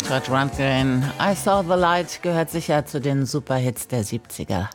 Todd Rundgren, I Saw the Light gehört sicher zu den Superhits der 70er.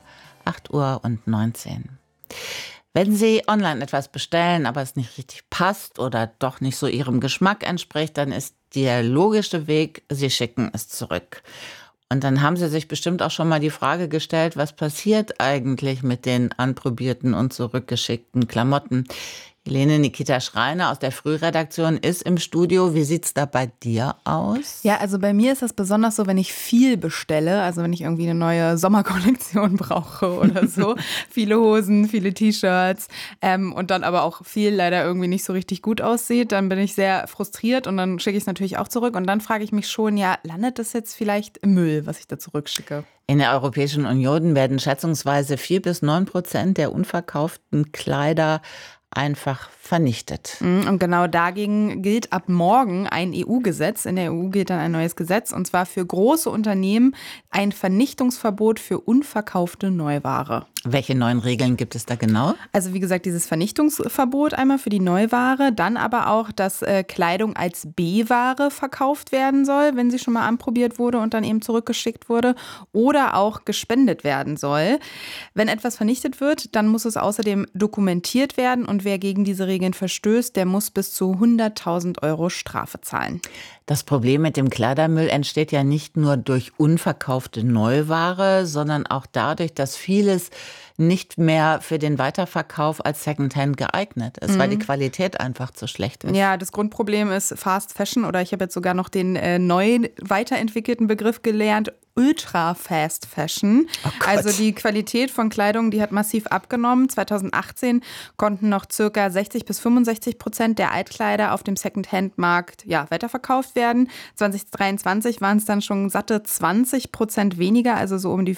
8:19 Uhr. Wenn Sie online etwas bestellen, aber es nicht richtig passt oder doch nicht so Ihrem Geschmack entspricht, dann ist der logischste Weg, Sie schicken es zurück. Und dann haben Sie sich bestimmt auch schon mal die Frage gestellt, was passiert eigentlich mit den anprobierten und zurückgeschickten Klamotten? Helene Nikita Schreiner aus der Frühredaktion ist im Studio. Wie sieht's da bei dir aus? Ja, also bei mir ist das besonders so, wenn ich viel bestelle, also wenn ich irgendwie eine neue Sommerkollektion brauche oder so. Viele Hosen, viele T-Shirts und dann aber auch viel leider irgendwie nicht so richtig gut aussieht, dann bin ich sehr frustriert und dann schicke ich es natürlich auch zurück und dann frage ich mich schon, ja, landet das jetzt vielleicht im Müll, was ich da zurückschicke? In der Europäischen Union werden schätzungsweise 4-9% der unverkauften Kleider einfach vernichtet. Und genau dagegen gilt ab morgen ein EU-Gesetz. In der EU gilt dann ein neues Gesetz, und zwar für große Unternehmen ein Vernichtungsverbot für unverkaufte Neuware. Welche neuen Regeln gibt es da genau? Also wie gesagt, dieses Vernichtungsverbot einmal für die Neuware, dann aber auch, dass Kleidung als B-Ware verkauft werden soll, wenn sie schon mal anprobiert wurde und dann eben zurückgeschickt wurde, oder auch gespendet werden soll. Wenn etwas vernichtet wird, dann muss es außerdem dokumentiert werden und wer gegen diese Regeln verstößt, der muss bis zu 100.000 € Strafe zahlen. Das Problem mit dem Kleidermüll entsteht ja nicht nur durch unverkaufte Neuware, sondern auch dadurch, dass vieles nicht mehr für den Weiterverkauf als Secondhand geeignet ist, weil die Qualität einfach zu schlecht ist. Ja, das Grundproblem ist Fast Fashion, oder ich habe jetzt sogar noch den neuen, weiterentwickelten Begriff gelernt, Ultra Fast Fashion. Oh Gott. Also die Qualität von Kleidung, die hat massiv abgenommen. 2018 konnten noch ca. 60-65% der Altkleider auf dem Secondhand-Markt weiterverkauft werden. 2023 waren es dann schon satte 20% weniger, also so um die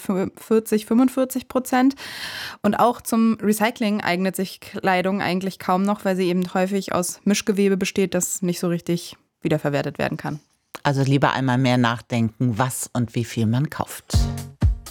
40-45%. Und auch zum Recycling eignet sich Kleidung eigentlich kaum noch, weil sie eben häufig aus Mischgewebe besteht, das nicht so richtig wiederverwertet werden kann. Also lieber einmal mehr nachdenken, was und wie viel man kauft.